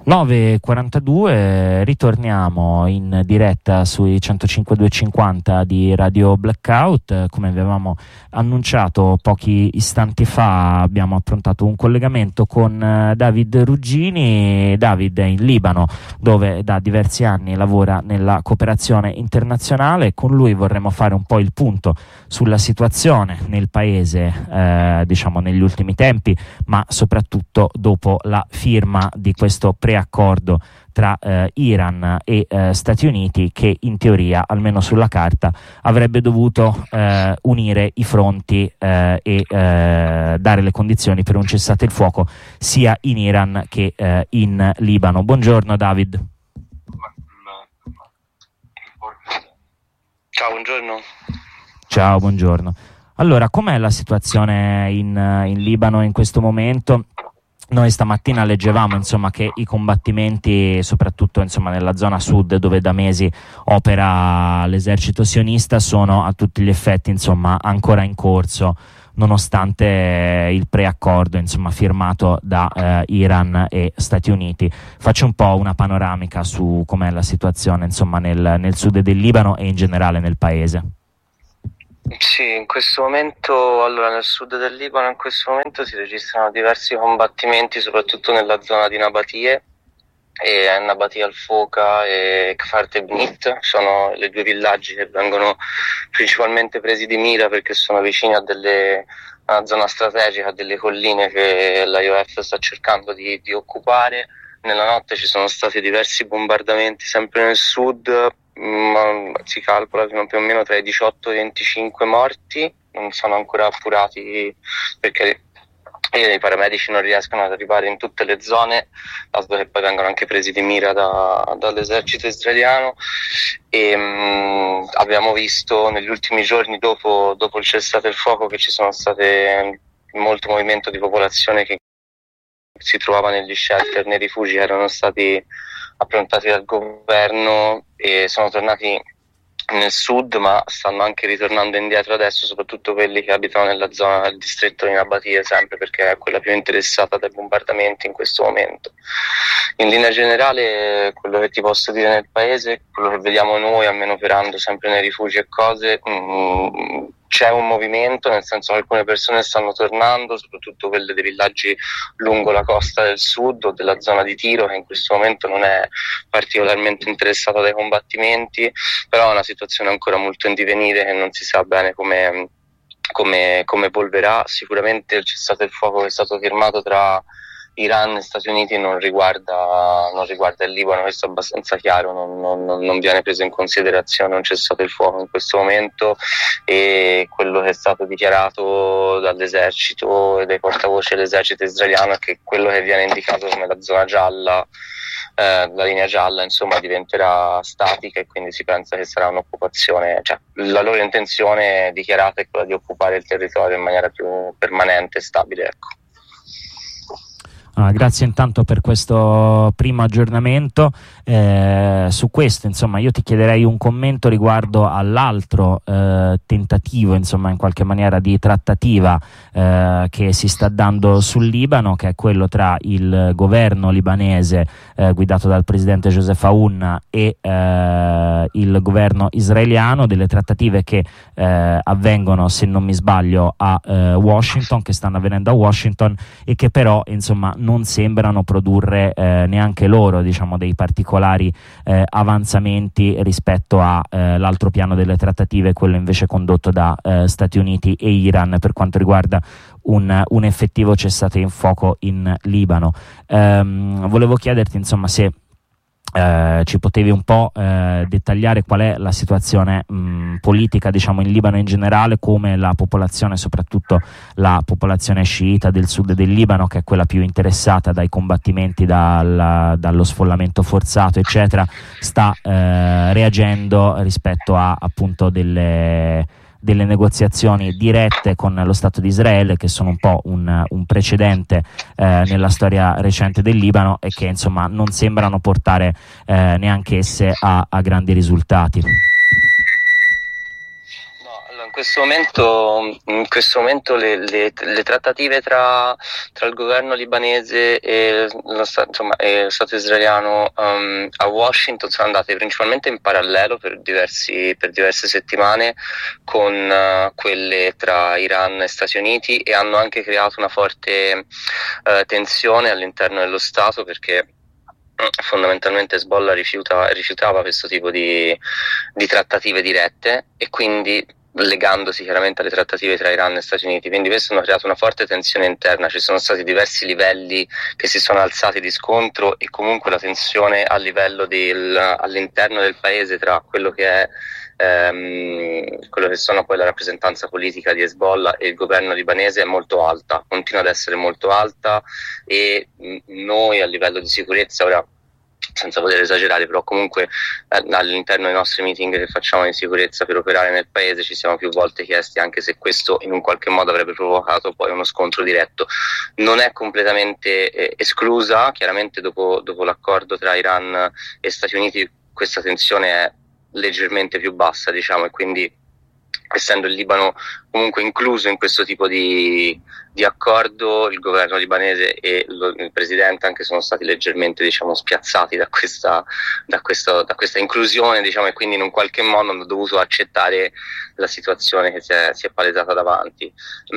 9:42, ritorniamo in diretta sui 105.250 di Radio Blackout. Come avevamo annunciato pochi istanti fa, abbiamo approntato un collegamento con David Ruggini. David è in Libano, dove da diversi anni lavora nella cooperazione internazionale. Con lui vorremmo fare un po' il punto sulla situazione nel paese, diciamo negli ultimi tempi, ma soprattutto dopo la firma di questo preaccordo tra Iran e Stati Uniti, che in teoria, almeno sulla carta, avrebbe dovuto unire i fronti e dare le condizioni per un cessate il fuoco sia in Iran che in Libano. Buongiorno David. Ciao, buongiorno. Ciao, buongiorno. Allora, com'è la situazione in Libano in questo momento? Noi stamattina leggevamo che i combattimenti, soprattutto nella zona sud dove da mesi opera l'esercito sionista, sono a tutti gli effetti ancora in corso, nonostante il preaccordo firmato da Iran e Stati Uniti. Faccio un po' una panoramica su com'è la situazione nel sud del Libano e in generale nel paese. Sì, in questo momento, allora nel sud del Libano in questo momento si registrano diversi combattimenti, soprattutto nella zona di Nabatie, e Nabatia al-Foka e Kfar Tebnit, sono le due villaggi che vengono principalmente presi di mira perché sono vicini a una zona strategica, delle colline che l'IOF sta cercando di occupare. Nella notte ci sono stati diversi bombardamenti sempre nel sud. Si calcola più o meno tra i 18 e i 25 morti, non sono ancora appurati perché i paramedici non riescono ad arrivare in tutte le zone, dato che poi vengono anche presi di mira dall'esercito israeliano. E abbiamo visto negli ultimi giorni dopo il cessate il fuoco che ci sono state molto movimento di popolazione che si trovava negli shelter, nei rifugi che erano stati approntati dal governo, e sono tornati nel sud, ma stanno anche ritornando indietro adesso, soprattutto quelli che abitano nella zona del distretto di Nabatie, sempre perché è quella più interessata dai bombardamenti in questo momento. In linea generale, quello che ti posso dire nel paese, quello che vediamo noi, almeno operando sempre nei rifugi e cose, c'è un movimento, nel senso che alcune persone stanno tornando, soprattutto quelle dei villaggi lungo la costa del sud o della zona di Tiro, che in questo momento non è particolarmente interessata dai combattimenti, però è una situazione ancora molto in divenire che non si sa bene come evolverà. Sicuramente il cessate il fuoco che è stato firmato tra Iran e Stati Uniti non riguarda il Libano, questo è abbastanza chiaro, non viene preso in considerazione un cessate il fuoco in questo momento, e quello che è stato dichiarato dall'esercito e dai portavoce dell'esercito israeliano è che quello che viene indicato come la zona gialla, la linea gialla diventerà statica, e quindi si pensa che sarà un'occupazione, cioè la loro intenzione dichiarata è quella di occupare il territorio in maniera più permanente e stabile, ecco. Grazie intanto per questo primo aggiornamento. Su questo io ti chiederei un commento riguardo all'altro tentativo in qualche maniera di trattativa che si sta dando sul Libano, che è quello tra il governo libanese guidato dal presidente Joseph Aoun e il governo israeliano, delle trattative che avvengono, se non mi sbaglio, a Washington, che stanno avvenendo a Washington, e che però non sembrano produrre neanche loro dei particolari avanzamenti rispetto a l'altro piano delle trattative, quello invece condotto da Stati Uniti e Iran per quanto riguarda un effettivo cessate il fuoco in Libano. Volevo chiederti se ci potevi un po' dettagliare qual è la situazione politica in Libano in generale, come la popolazione, soprattutto la popolazione sciita del sud del Libano, che è quella più interessata dai combattimenti, dallo sfollamento forzato eccetera, sta reagendo rispetto a appunto delle negoziazioni dirette con lo Stato di Israele, che sono un po' un precedente nella storia recente del Libano, e che non sembrano portare neanche esse a grandi risultati. In in questo momento le trattative tra il governo libanese e lo Stato israeliano a Washington sono andate principalmente in parallelo per diverse settimane con quelle tra Iran e Stati Uniti, e hanno anche creato una forte tensione all'interno dello Stato, perché fondamentalmente Hezbollah rifiutava questo tipo di trattative dirette, e quindi legandosi chiaramente alle trattative tra Iran e Stati Uniti. Quindi questo hanno creato una forte tensione interna, ci sono stati diversi livelli che si sono alzati di scontro, e comunque la tensione a livello all'interno del paese tra quello che sono poi la rappresentanza politica di Hezbollah e il governo libanese è molto alta, continua ad essere molto alta, e noi a livello di sicurezza, ora senza voler esagerare, però comunque all'interno dei nostri meeting che facciamo di sicurezza per operare nel paese ci siamo più volte chiesti anche se questo in un qualche modo avrebbe provocato poi uno scontro diretto. Non è completamente esclusa, chiaramente dopo l'accordo tra Iran e Stati Uniti questa tensione è leggermente più bassa, diciamo, e quindi essendo il Libano comunque incluso in questo tipo di accordo, il governo libanese e il presidente anche sono stati leggermente, diciamo, spiazzati da questa inclusione, diciamo, e quindi in un qualche modo hanno dovuto accettare la situazione che si è palesata davanti.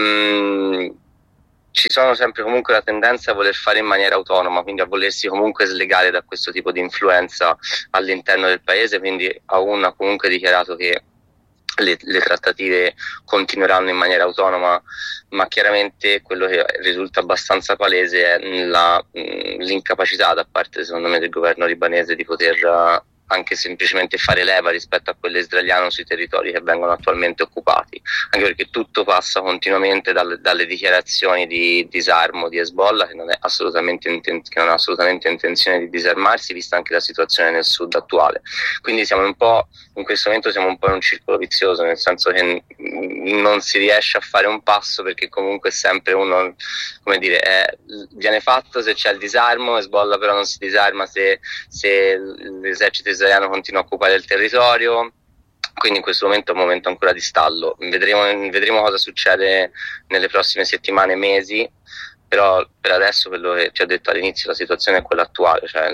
Ci sono sempre comunque la tendenza a voler fare in maniera autonoma, quindi a volersi comunque slegare da questo tipo di influenza all'interno del paese, quindi AUN ha comunque dichiarato che le trattative continueranno in maniera autonoma, ma chiaramente quello che risulta abbastanza palese è l'incapacità da parte, secondo me, del governo libanese di poter anche semplicemente fare leva rispetto a quello israeliano sui territori che vengono attualmente occupati, anche perché tutto passa continuamente dalle dichiarazioni di disarmo di Hezbollah, che non ha assolutamente intenzione di disarmarsi, vista anche la situazione nel sud attuale. Quindi in questo momento siamo un po' in un circolo vizioso, nel senso che non si riesce a fare un passo, perché comunque sempre uno, come dire, viene fatto se c'è il disarmo, Hezbollah però non si disarma se l'esercito israeliano continua a occupare il territorio. Quindi in questo momento è un momento ancora di stallo. Vedremo cosa succede nelle prossime settimane e mesi, però per adesso quello che ti ho detto all'inizio, la situazione è quella attuale, cioè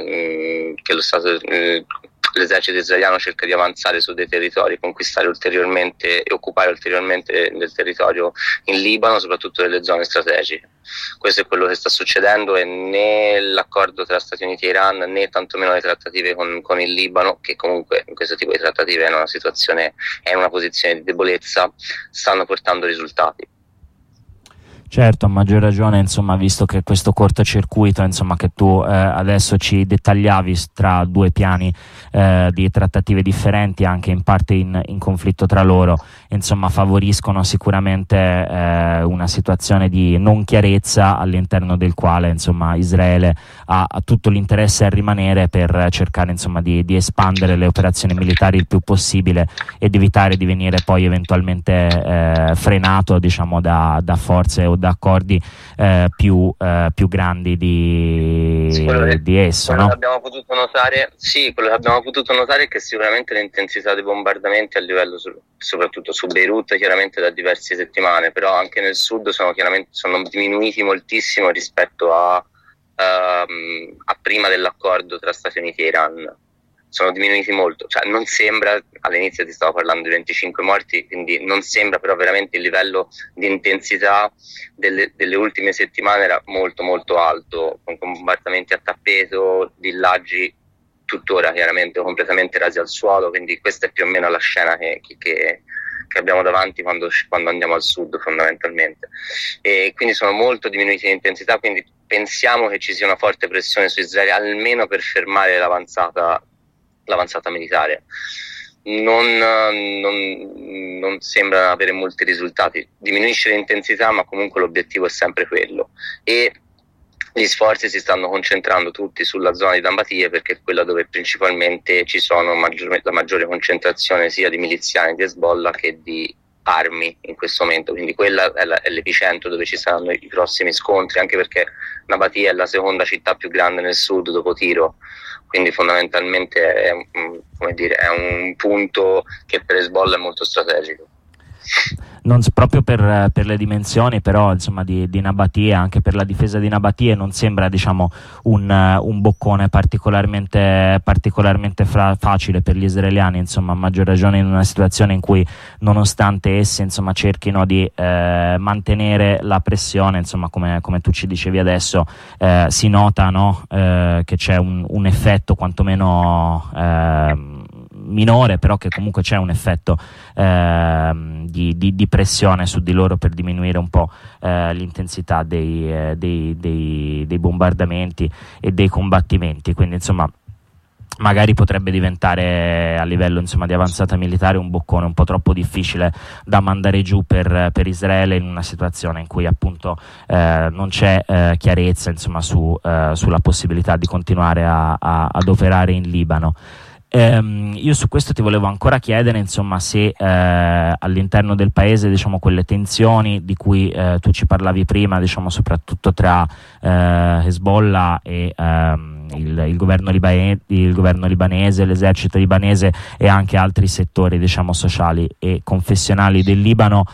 che l'esercito israeliano cerca di avanzare su dei territori, conquistare ulteriormente e occupare ulteriormente del territorio in Libano, soprattutto nelle zone strategiche. Questo è quello che sta succedendo, e né l'accordo tra Stati Uniti e Iran, né tantomeno le trattative con il Libano, che comunque in questo tipo di trattative è in una posizione di debolezza, stanno portando risultati. Certo, a maggior ragione, insomma, visto che questo cortocircuito, insomma, che tu adesso ci dettagliavi tra due piani di trattative differenti, anche in parte in conflitto tra loro, insomma, favoriscono sicuramente una situazione di non chiarezza all'interno del quale, insomma, Israele ha tutto l'interesse a rimanere per cercare, insomma, di espandere le operazioni militari il più possibile ed evitare di venire poi eventualmente frenato, diciamo, da forze o da accordi più grandi di esso, quello no? che abbiamo potuto notare, quello che abbiamo potuto notare è che sicuramente l'intensità dei bombardamenti a livello soprattutto su Beirut chiaramente da diverse settimane, però anche nel sud sono diminuiti moltissimo rispetto a prima dell'accordo tra Stati Uniti e Iran. Sono diminuiti molto, cioè non sembra, all'inizio ti stavo parlando di 25 morti, quindi non sembra, però veramente il livello di intensità delle ultime settimane era molto molto alto, con bombardamenti a tappeto, villaggi tuttora chiaramente completamente rasi al suolo, quindi questa è più o meno la scena che abbiamo davanti quando andiamo al sud fondamentalmente, e quindi sono molto diminuiti in intensità, quindi pensiamo che ci sia una forte pressione su Israele almeno per fermare l'avanzata militare. Non sembra avere molti risultati, diminuisce l'intensità, ma comunque l'obiettivo è sempre quello, e gli sforzi si stanno concentrando tutti sulla zona di Nabatie, perché è quella dove principalmente ci sono la maggiore concentrazione sia di miliziani di Hezbollah che di armi in questo momento, quindi quella è l'epicentro dove ci saranno i prossimi scontri, anche perché Nabatie è la seconda città più grande nel sud dopo Tiro, quindi fondamentalmente è un punto che per Hezbollah è molto strategico. proprio per le dimensioni, però insomma di Nabatea, anche per la difesa di Nabatea non sembra, diciamo, un boccone particolarmente facile per gli israeliani, insomma, a maggior ragione in una situazione in cui, nonostante essi, insomma, cerchino di mantenere la pressione, insomma, come tu ci dicevi adesso, si nota, no? Che c'è un effetto quantomeno minore, però che comunque c'è un effetto di pressione su di loro per diminuire un po' l'intensità dei bombardamenti e dei combattimenti. Quindi insomma magari potrebbe diventare, a livello, insomma, di avanzata militare, un boccone un po' troppo difficile da mandare giù per Israele, in una situazione in cui appunto non c'è chiarezza, insomma, sulla possibilità di continuare ad operare in Libano. Io su questo ti volevo ancora chiedere, insomma, se all'interno del paese, diciamo, quelle tensioni di cui tu ci parlavi prima, diciamo, soprattutto tra Hezbollah e il governo libanese, l'esercito libanese e anche altri settori, diciamo, sociali e confessionali del Libano,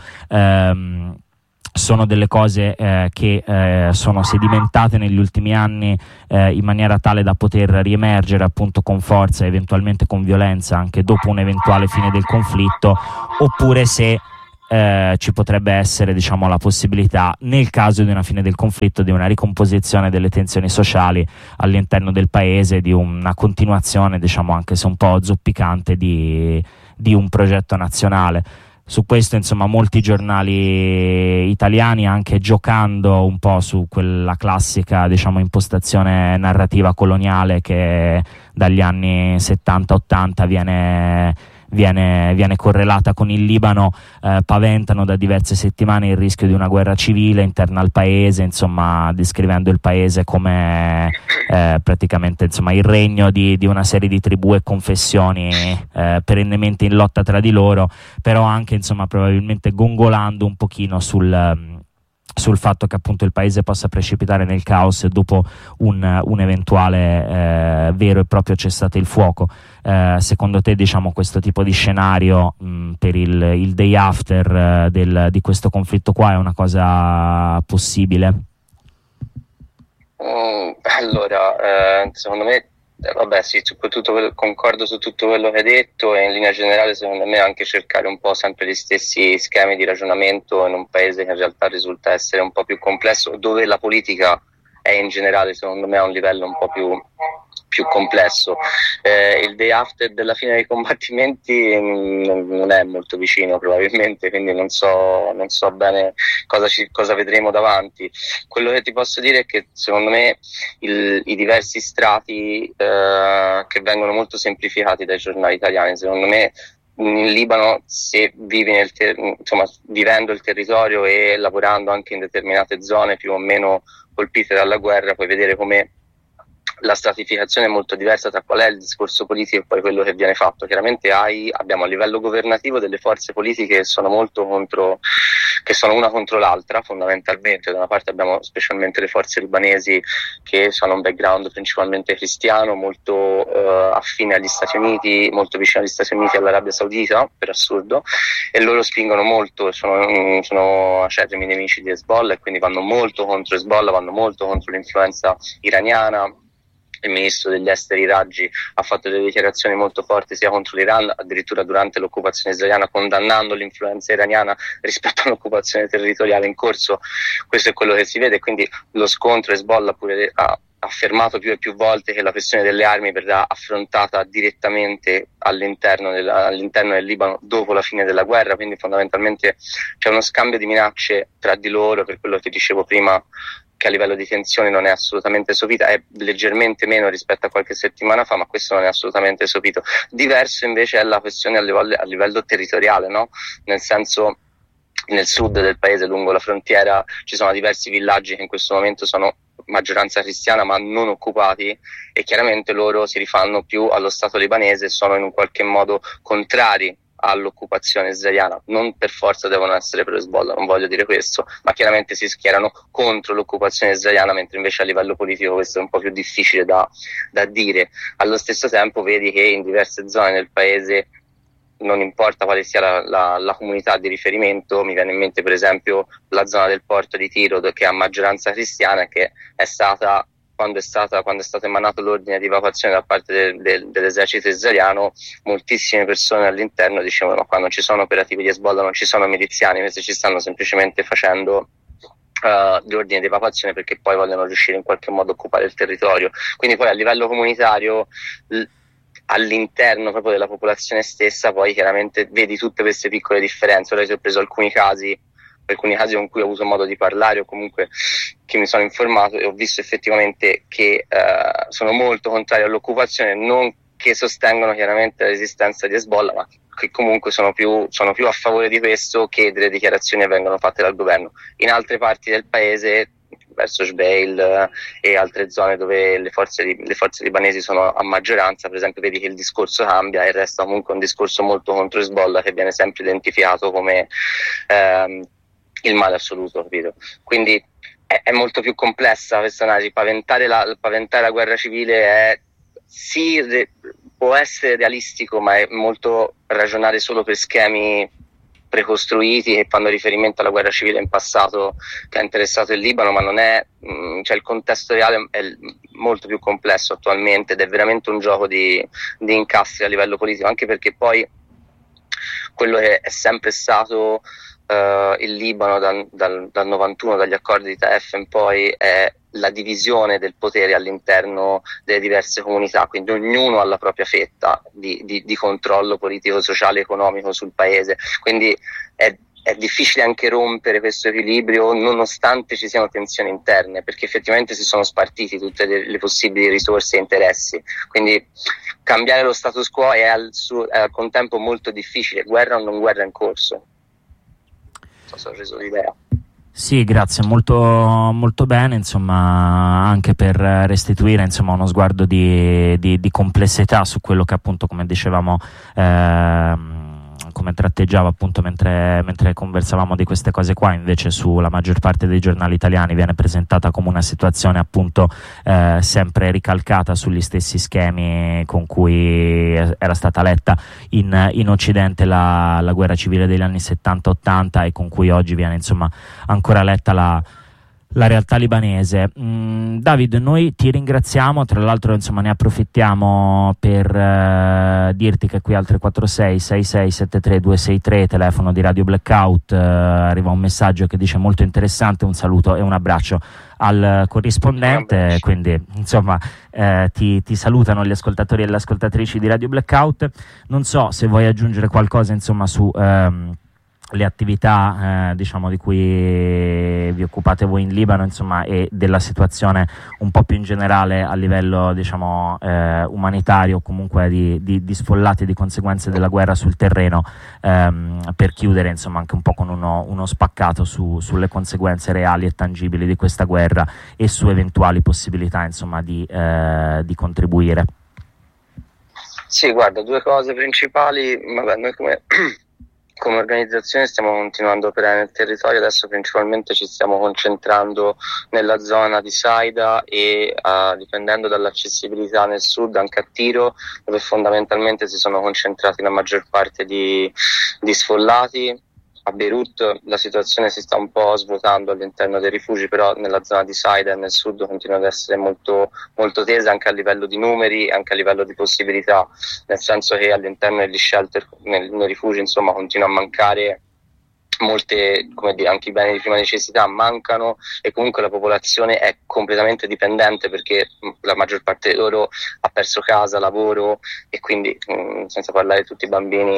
sono delle cose che sono sedimentate negli ultimi anni in maniera tale da poter riemergere appunto con forza, eventualmente con violenza, anche dopo un'eventuale fine del conflitto, oppure se ci potrebbe essere, diciamo, la possibilità, nel caso di una fine del conflitto, di una ricomposizione delle tensioni sociali all'interno del paese, di una continuazione, diciamo, anche se un po' zoppicante, di un progetto nazionale. Su questo, insomma, molti giornali italiani, anche giocando un po' su quella classica, diciamo, impostazione narrativa coloniale che dagli anni 70-80 viene correlata con il Libano, paventano da diverse settimane il rischio di una guerra civile interna al paese, insomma, descrivendo il paese come praticamente, insomma, il regno di una serie di tribù e confessioni perennemente in lotta tra di loro, però anche, insomma, probabilmente gongolando un pochino sul fatto che appunto il paese possa precipitare nel caos dopo un eventuale vero e proprio cessate il fuoco. Secondo te, diciamo, questo tipo di scenario per il day after di questo conflitto qua è una cosa possibile? Allora, secondo me, vabbè, sì, concordo su tutto quello che hai detto, e in linea generale secondo me anche cercare un po' sempre gli stessi schemi di ragionamento in un paese che in realtà risulta essere un po' più complesso, dove la politica è in generale, secondo me, a un livello un po' più complesso. Il day after della fine dei combattimenti non è molto vicino probabilmente, quindi non so bene cosa vedremo davanti. Quello che ti posso dire è che secondo me i diversi strati che vengono molto semplificati dai giornali italiani, secondo me in Libano, se vivi vivendo il territorio e lavorando anche in determinate zone più o meno colpite dalla guerra, puoi vedere come la stratificazione è molto diversa tra qual è il discorso politico e poi quello che viene fatto. Chiaramente abbiamo a livello governativo delle forze politiche che sono una contro l'altra, fondamentalmente. Da una parte abbiamo specialmente le forze libanesi, che hanno un background principalmente cristiano, molto affine agli Stati Uniti, molto vicino agli Stati Uniti e all'Arabia Saudita, per assurdo, e loro spingono molto, sono acerrimi nemici di Hezbollah, e quindi vanno molto contro Hezbollah, vanno molto contro l'influenza iraniana. Il ministro degli esteri Raggi ha fatto delle dichiarazioni molto forti sia contro l'Iran, addirittura durante l'occupazione israeliana, condannando l'influenza iraniana rispetto all'occupazione territoriale in corso. Questo è quello che si vede, quindi lo scontro. Hezbollah pure ha affermato più e più volte che la questione delle armi verrà affrontata direttamente all'interno del Libano dopo la fine della guerra, quindi fondamentalmente c'è uno scambio di minacce tra di loro, per quello che dicevo prima, che a livello di tensione non è assolutamente sopita, è leggermente meno rispetto a qualche settimana fa, ma questo non è assolutamente sopito. Diverso invece è la questione a livello territoriale, no? Nel senso, nel sud del paese, lungo la frontiera, ci sono diversi villaggi che in questo momento sono maggioranza cristiana ma non occupati, e chiaramente loro si rifanno più allo Stato libanese e sono in un qualche modo contrari all'occupazione israeliana. Non per forza devono essere per Hezbollah, non voglio dire questo, ma chiaramente si schierano contro l'occupazione israeliana, mentre invece a livello politico questo è un po' più difficile da dire. Allo stesso tempo vedi che in diverse zone del paese non importa quale sia la comunità di riferimento. Mi viene in mente per esempio la zona del porto di Tiro, che ha maggioranza cristiana, che è stata, quando è stato emanato l'ordine di evacuazione da parte dell'esercito israeliano, moltissime persone all'interno dicevano: ma qua non ci sono operativi di Hezbollah, non ci sono miliziani, questi ci stanno semplicemente facendo gli ordini di evacuazione perché poi vogliono riuscire in qualche modo a occupare il territorio. Quindi poi a livello comunitario, all'interno proprio della popolazione stessa, poi chiaramente vedi tutte queste piccole differenze. Ora ti ho preso alcuni casi con cui ho avuto modo di parlare, o comunque che mi sono informato, e ho visto effettivamente che sono molto contrari all'occupazione, non che sostengono chiaramente la resistenza di Hezbollah, ma che comunque sono più a favore di questo che delle dichiarazioni che vengono fatte dal governo. In altre parti del paese, verso Jbeil e altre zone dove le forze libanesi sono a maggioranza, per esempio, vedi che il discorso cambia e resta comunque un discorso molto contro Hezbollah, che viene sempre identificato come il male assoluto, capito? Quindi è molto più complessa questa analisi. Paventare la guerra civile può essere realistico, ma è molto ragionare solo per schemi precostruiti che fanno riferimento alla guerra civile in passato che ha interessato il Libano, ma non è, cioè il contesto reale è molto più complesso attualmente, ed è veramente un gioco di incastri a livello politico, anche perché poi quello che è sempre stato il Libano dal 91, dagli accordi di Taif in poi, è la divisione del potere all'interno delle diverse comunità, quindi ognuno ha la propria fetta di controllo politico, sociale e economico sul paese. Quindi è difficile anche rompere questo equilibrio nonostante ci siano tensioni interne, perché effettivamente si sono spartiti tutte le possibili risorse e interessi. Quindi cambiare lo status quo è al contempo molto difficile, guerra o non guerra in corso. Non so se ho reso l'idea. Sì, grazie, molto, molto bene, insomma, anche per restituire, insomma, uno sguardo di complessità su quello che, appunto, come dicevamo, come tratteggiava appunto mentre conversavamo di queste cose qua. Invece sulla maggior parte dei giornali italiani viene presentata come una situazione appunto sempre ricalcata sugli stessi schemi con cui era stata letta in Occidente la guerra civile degli anni 70-80 e con cui oggi viene insomma ancora letta la realtà libanese. David, noi ti ringraziamo, tra l'altro insomma ne approfittiamo per dirti che qui al 346 66 73 263, telefono di Radio Blackout, arriva un messaggio che dice: molto interessante, un saluto e un abbraccio al corrispondente. Quindi insomma ti salutano gli ascoltatori e le ascoltatrici di Radio Blackout. Non so se vuoi aggiungere qualcosa insomma su le attività diciamo di cui vi occupate voi in Libano, insomma, e della situazione un po' più in generale a livello diciamo umanitario, o comunque di sfollati, di conseguenze della guerra sul terreno, per chiudere insomma anche un po' con uno spaccato sulle conseguenze reali e tangibili di questa guerra e su eventuali possibilità insomma di contribuire. Sì, guarda, due cose principali. Vabbè, noi come organizzazione stiamo continuando a operare nel territorio. Adesso principalmente ci stiamo concentrando nella zona di Saida e dipendendo dall'accessibilità nel sud anche a Tiro, dove fondamentalmente si sono concentrati la maggior parte di sfollati. A Beirut la situazione si sta un po' svuotando all'interno dei rifugi, però nella zona di Saida e nel sud continua ad essere molto, molto tesa anche a livello di numeri, anche a livello di possibilità, nel senso che all'interno degli shelter, nei rifugi insomma continua a mancare molte, come dire, anche i beni di prima necessità mancano, e comunque la popolazione è completamente dipendente perché la maggior parte di loro ha perso casa, lavoro, e quindi senza parlare di tutti i bambini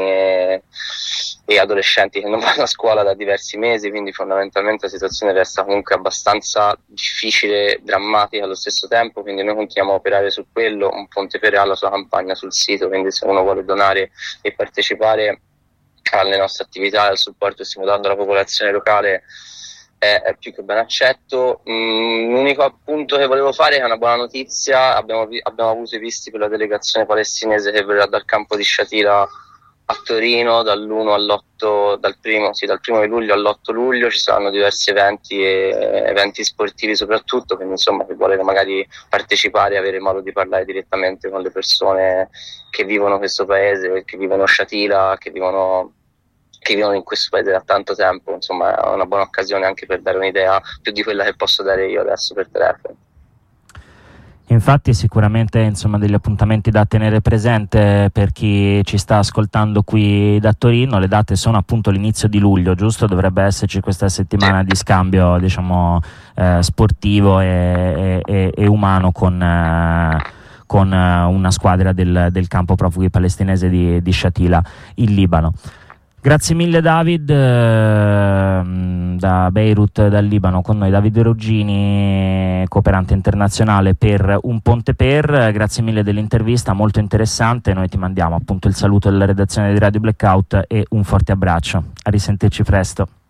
e adolescenti che non vanno a scuola da diversi mesi, quindi fondamentalmente la situazione resta comunque abbastanza difficile, drammatica allo stesso tempo. Quindi noi continuiamo a operare su quello. Un Ponte Pere ha la sua campagna sul sito, quindi se uno vuole donare e partecipare alle nostre attività, al supporto che stiamo dando alla popolazione locale, è più che ben accetto. L'unico appunto che volevo fare è una buona notizia: abbiamo avuto i visti per la delegazione palestinese che verrà dal campo di Shatila a Torino dal primo di luglio all'8 luglio ci saranno diversi eventi sportivi soprattutto, quindi insomma se volete magari partecipare e avere modo di parlare direttamente con le persone che vivono questo paese, che vivono Sciatila, che vivono in questo paese da tanto tempo, insomma è una buona occasione anche per dare un'idea più di quella che posso dare io adesso per telefono. Infatti sicuramente insomma degli appuntamenti da tenere presente per chi ci sta ascoltando qui da Torino. Le date sono appunto l'inizio di luglio, giusto? Dovrebbe esserci questa settimana di scambio, diciamo, sportivo e umano con una squadra del campo profughi palestinese di Sciatila in Libano. Grazie mille David, da Beirut, dal Libano, con noi Davide Ruggini, cooperante internazionale per Un Ponte Per. Grazie mille dell'intervista, molto interessante. Noi ti mandiamo appunto il saluto della redazione di Radio Blackout e un forte abbraccio. A risentirci presto.